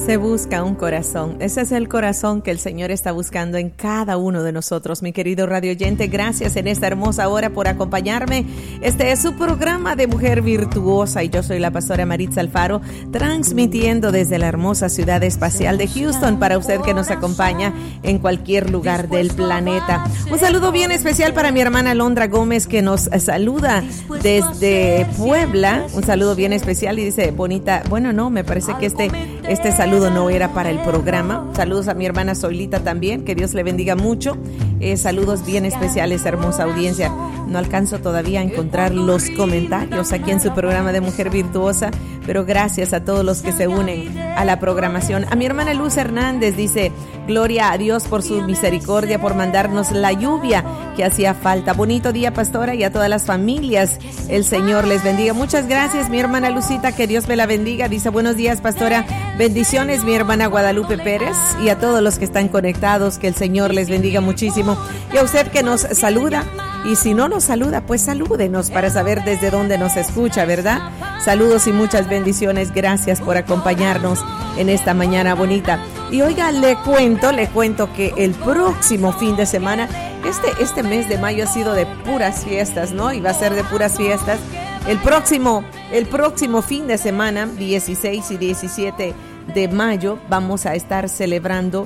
Se busca un corazón. Ese es el corazón que el Señor está buscando en cada uno de nosotros. Mi querido radio oyente, gracias en esta hermosa hora por acompañarme. Este es su programa de Mujer Virtuosa y yo soy la pastora Maritza Alfaro, transmitiendo desde la hermosa ciudad espacial de Houston para usted que nos acompaña en cualquier lugar del planeta. Un saludo bien especial para mi hermana Londra Gómez, que nos saluda desde Puebla. Un saludo bien especial y dice, bonita, bueno, no, me parece que este saludo no era para el programa. Saludos a mi hermana Zoilita también, que Dios le bendiga mucho. Saludos bien especiales, hermosa audiencia. No alcanzo todavía a encontrar los comentarios aquí en su programa de Mujer Virtuosa, pero gracias a todos los que se unen a la programación. A mi hermana Luz Hernández dice, gloria a Dios por su misericordia, por mandarnos la lluvia que hacía falta. Bonito día, pastora, y a todas las familias. El Señor les bendiga. Muchas gracias, mi hermana Lucita, que Dios me la bendiga. Dice, buenos días, pastora. Bendiciones, mi hermana Guadalupe Pérez, y a todos los que están conectados, que el Señor les bendiga muchísimo. Y a usted que nos saluda, y si no nos saluda, pues salúdenos para saber desde dónde nos escucha, ¿verdad? Saludos y muchas bendiciones. Gracias por acompañarnos en esta mañana bonita. Y oiga, le cuento que el próximo fin de semana, este mes de mayo ha sido de puras fiestas, ¿no? Y va a ser de puras fiestas. El próximo fin de semana, 16 y 17 de mayo, vamos a estar celebrando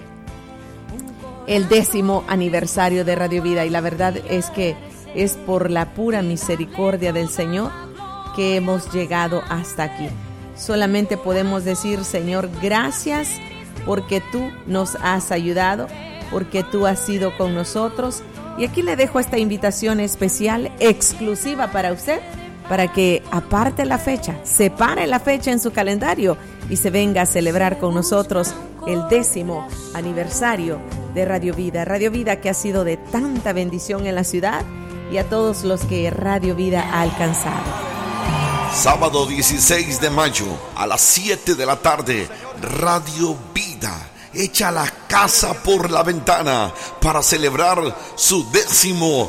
el 10º aniversario de Radio Vida, y la verdad es que es por la pura misericordia del Señor que hemos llegado hasta aquí. Solamente podemos decir, Señor, gracias porque tú nos has ayudado, porque tú has sido con nosotros. Y aquí le dejo esta invitación especial, exclusiva para usted, para que aparte la fecha, separe la fecha en su calendario y se venga a celebrar con nosotros el 10º aniversario de Radio Vida. Radio Vida que ha sido de tanta bendición en la ciudad y a todos los que Radio Vida ha alcanzado. Sábado 16 de mayo a las 7 de la tarde, Radio Vida echa la casa por la ventana para celebrar su 10º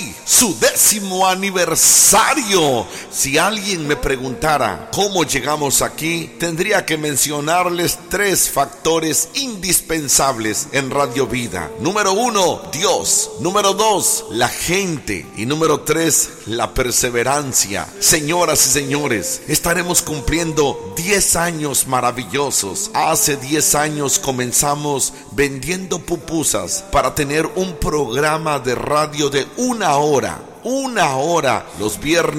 aniversario. Si alguien me preguntara cómo llegamos aquí, tendría que mencionarles 3 factores indispensables en Radio Vida. Número 1, Dios. Número 2, la gente. Y número 3, la perseverancia. Señoras y señores, estaremos cumpliendo 10 años maravillosos. Hace 10 años comenzamos vendiendo pupusas para tener un programa de radio de una hora los viernes